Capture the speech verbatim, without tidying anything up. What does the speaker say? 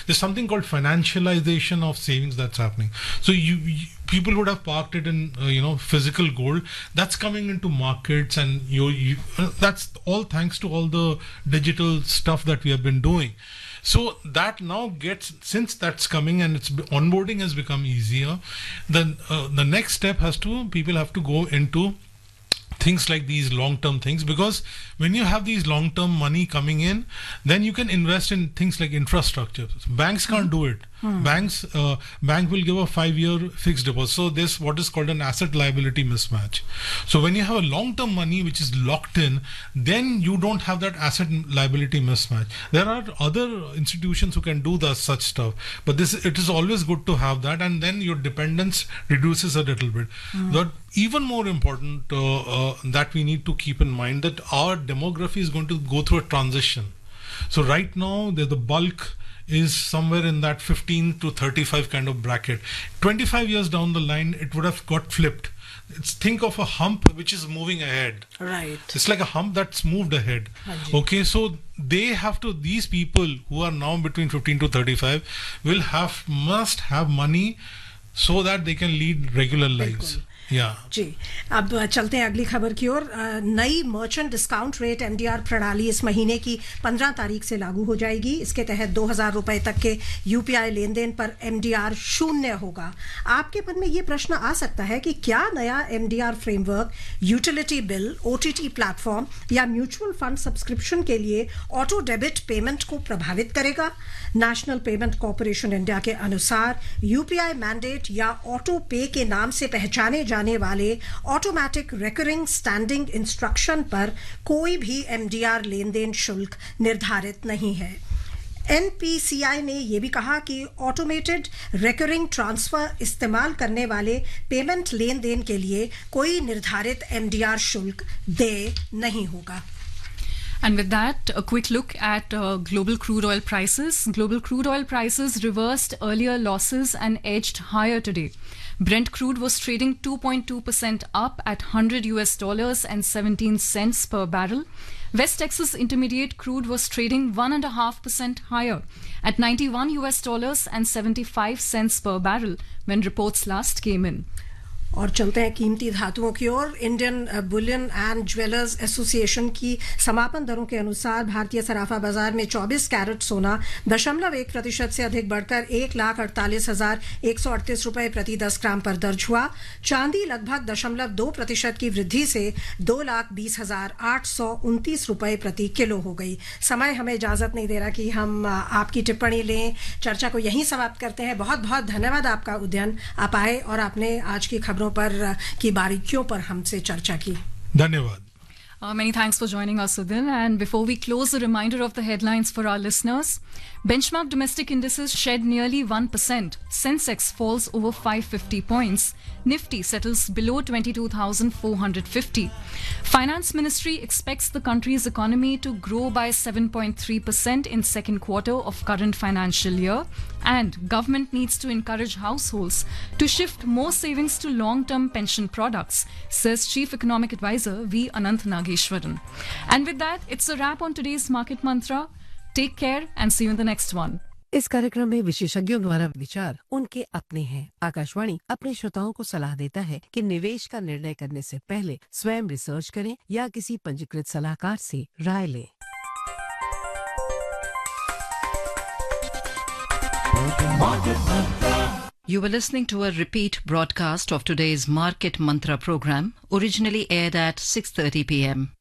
there's something called financialization of savings that's happening. So you, you people would have parked it in uh, you know physical gold. That's coming into markets, and you, you uh, that's all thanks to all the digital stuff that we have been doing. So that now gets, since that's coming and it's onboarding has become easier, then uh, the next step has to, people have to go into things like these long-term things, because when you have these long-term money coming in, then you can invest in things like infrastructure. Banks can't do it. Hmm. Banks, uh, bank will give a five-year fixed deposit. So there's what is called an asset-liability mismatch. So when you have a long-term money which is locked in, then you don't have that asset-liability mismatch. There are other institutions who can do the such stuff, but this it is always good to have that, and then your dependence reduces a little bit. Hmm. But even more important uh, uh, that we need to keep in mind that our demography is going to go through a transition. So right now the, the bulk is somewhere in that fifteen to thirty-five kind of bracket. twenty-five years down the line, it would have got flipped. It's, think of a hump which is moving ahead. Right. It's like a hump that's moved ahead. Okay, so they have to, these people who are now between fifteen to thirty-five will have, must have money so that they can lead regular lives. या जी, अब चलते हैं अगली खबर की ओर। नई merchant discount rate MDR प्रणाली इस महीने की पंद्रह तारीख से लागू हो जाएगी। इसके तहत दो हजार रुपए तक के यूपीआई लेन देन पर एमडीआर शून्य होगा। आपके मन में ये प्रश्न आ सकता है कि क्या नया MDR framework utility bill, OTT platform या म्यूचुअल फंड सब्सक्रिप्शन के लिए ऑटो डेबिट पेमेंट को प्रभावित करेगा? नेशनल पेमेंट कॉर्पोरेशन इंडिया के अनुसार यूपीआई मैंडेट या ऑटो पे के नाम से पहचाने जाने वाले ऑटोमेटिक रिकरिंग स्टैंडिंग इंस्ट्रक्शन पर कोई भी एमडीआर लेन देन शुल्क निर्धारित नहीं है। एनपीसीआई ने यह भी कहा कि ऑटोमेटेड रिकरिंग ट्रांसफर इस्तेमाल करने वाले पेमेंट लेन देन के लिए कोई निर्धारित एमडीआर शुल्क देय नहीं होगा। And with that, a quick look at uh, global crude oil prices. Global crude oil prices reversed earlier losses and edged higher today. Brent crude was trading two point two percent up at one hundred U S dollars and seventeen cents per barrel. West Texas Intermediate crude was trading one and a half percent higher at ninety-one U S dollars and seventy-five cents per barrel when reports last came in. और चलते हैं कीमती धातुओं की ओर। Indian Boolean and jewellers association की समापन दरों के अनुसार भारतीय सराफा बाजार में चौबीस कैरेट सोना दशमलव एक प्रतिशत से अधिक बढ़कर एक लाख अड़तालीस हजार एक सौ अड़तीस रुपए प्रति दस ग्राम पर दर्ज हुआ। चांदी लगभग दशमलव दो प्रतिशत की वृद्धि से दो लाख बीस हजार आठ सौ उनतीस रुपए प्रति किलो हो गई। समय हमें इजाजत नहीं दे रहा कि हम आपकी टिप्पणी लें, चर्चा को यहीं समाप्त करते हैं। बहुत बहुत धन्यवाद आपका उदयन, आप आए और आपने आज की खबरों पर की बारीकियों पर हमसे चर्चा की। धन्यवाद। Uh, many thanks for joining us, Sudhin. And before we close, a reminder of the headlines for our listeners. Benchmark domestic indices shed nearly one percent. Sensex falls over five hundred fifty points. Nifty settles below twenty-two thousand four hundred fifty. Finance Ministry expects the country's economy to grow by seven point three percent in second quarter of current financial year. And government needs to encourage households to shift more savings to long-term pension products, says Chief Economic Advisor V. Anant Nageshwaran. And with that, it's a wrap on today's Market Mantra. Take care and see you in the next one. इस कार्यक्रम में विशेषज्ञों द्वारा विचार उनके अपने हैं। आकाशवाणी अपने श्रोताओं को सलाह देता है कि निवेश का निर्णय करने से पहले स्वयं रिसर्च करें या किसी पंजीकृत सलाहकार से राय लें। You were listening to a repeat broadcast of today's Market Mantra program, originally aired at six thirty p m